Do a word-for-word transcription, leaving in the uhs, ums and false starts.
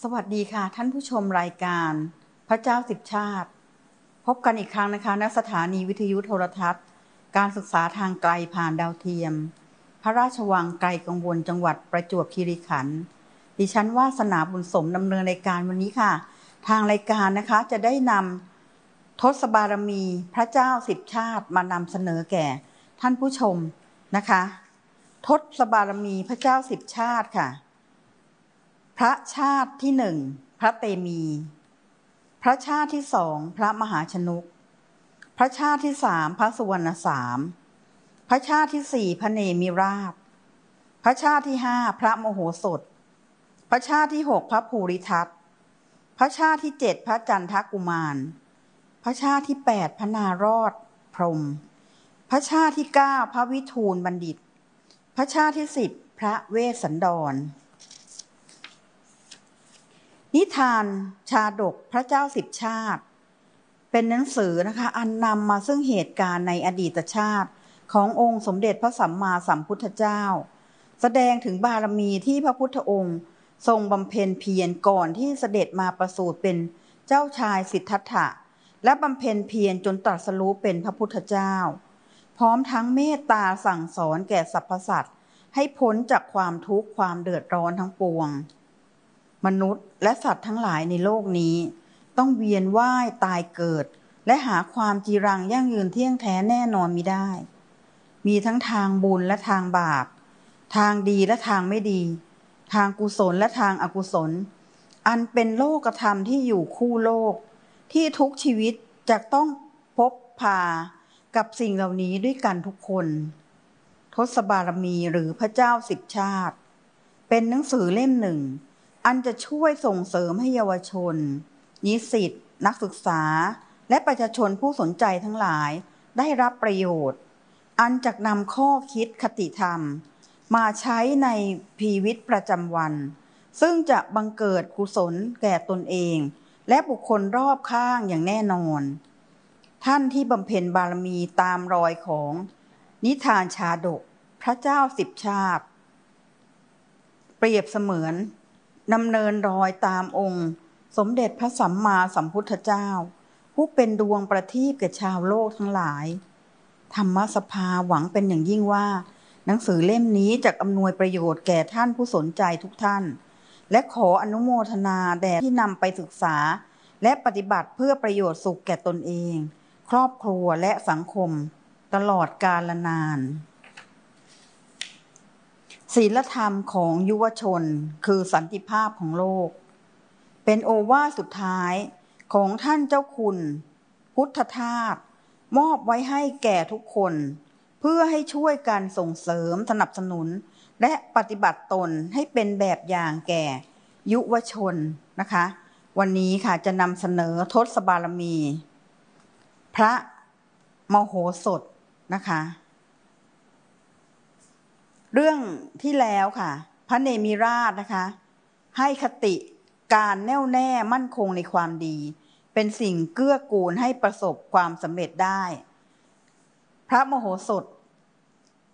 สวัสดีค่ะท่านผู้ชมรายการพระเจ้าสิบชาติพบกันอีกครั้งนะคะณสถานีวิทยุโทรทัศน์การศึกษาทางไกลผ่านดาวเทียมพระราชวังไกลกังวลจังหวัดประจวบคีรีขันธ์ดิฉันวาสนาบุญสมดำเนินรายการวันนี้ค่ะทางรายการนะคะจะได้นำทศบารมีพระเจ้าสิบชาติมานำเสนอแก่ท่านผู้ชมนะคะทศบารมีพระเจ้าสิบชาติค่ะพระชาติที่หนึ่งพระเตมีพระชาติที่สองพระมหาชนกพระชาติที่สามพระสุวรรณสามพระชาติที่สี่พระเนมิราชพระชาติที่ห้าพระโมโหสถพระชาติที่หกพระภูริทัตพระชาติที่เจ็ดพระจันทกุมารพระชาติที่แปดพระนารอดพรหมพระชาติที่เก้าพระวิทูลบัณฑิตพระชาติที่สิบพระเวสสันดรนิทานชาดกพระเจ้าสิบชาติเป็นหนังสือนะคะอันนำมาซึ่งเหตุการณ์ในอดีตชาติขององค์สมเด็จพระสัมมาสัมพุทธเจ้าแสดงถึงบารมีที่พระพุทธองค์ทรงบำเพ็ญเพียรก่อนที่เสด็จมาประสูติเป็นเจ้าชายสิทธัตถะและบำเพ็ญเพียรจนตรัสรู้เป็นพระพุทธเจ้าพร้อมทั้งเมตตาสั่งสอนแก่สรรพสัตว์ให้พ้นจากความทุกข์ความเดือดร้อนทั้งปวงมนุษย์และสัตว์ทั้งหลายในโลกนี้ต้องเวียนว่ายตายเกิดและหาความจีรังยั่งยืนเที่ยงแท้แน่นอนมิได้มีทั้งทางบุญและทางบาปทางดีและทางไม่ดีทางกุศลและทางอกุศลอันเป็นโลกธรรมที่อยู่คู่โลกที่ทุกชีวิตจะต้องพบพากับสิ่งเหล่านี้ด้วยกันทุกคนทศบารมีหรือพระเจ้าสิบชาติเป็นหนังสือเล่มหนึ่งอันจะช่วยส่งเสริมให้เยาวชนนิสิตนักศึกษาและประชาชนผู้สนใจทั้งหลายได้รับประโยชน์อันจะนำข้อคิดคติธรรมมาใช้ในชีวิตประจำวันซึ่งจะบังเกิดกุศลแก่ตนเองและบุคคลรอบข้างอย่างแน่นอนท่านที่บำเพ็ญบารมีตามรอยของนิทานชาดกพระเจ้าสิบชาติเปรียบเสมือนดำเนินรอยตามองค์สมเด็จพระสัมมาสัมพุทธเจ้าผู้เป็นดวงประทีปแก่ชาวโลกทั้งหลายธรรมสภาหวังเป็นอย่างยิ่งว่าหนังสือเล่มนี้จะอำนวยประโยชน์แก่ท่านผู้สนใจทุกท่านและขออนุโมทนาแด่ที่นำไปศึกษาและปฏิบัติเพื่อประโยชน์สุขแก่ตนเองครอบครัวและสังคมตลอดกาลนานศีลธรรมของยุวชนคือสันติภาพของโลกเป็นโอวาทสุดท้ายของท่านเจ้าคุณพุทธทาสมอบไว้ให้แก่ทุกคนเพื่อให้ช่วยกันส่งเสริมสนับสนุนและปฏิบัติตนให้เป็นแบบอย่างแก่ยุวชนนะคะวันนี้ค่ะจะนำเสนอทศบารมีพระมโหสถนะคะเรื่องที่แล้วค่ะพระเนมิราชนะคะให้คติการแน่วแน่มั่นคงในความดีเป็นสิ่งเกื้อกูลให้ประสบความสำเร็จได้พระมโหสถ